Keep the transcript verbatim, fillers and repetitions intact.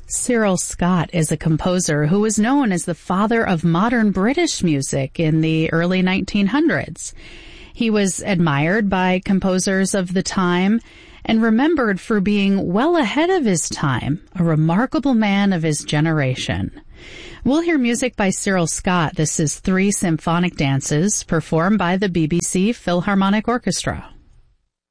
Cyril Scott is a composer who was known as the father of modern British music in the early nineteen hundreds. He was admired by composers of the time and remembered for being well ahead of his time, a remarkable man of his generation. We'll hear music by Cyril Scott. This is Three Symphonic Dances, performed by the B B C Philharmonic Orchestra.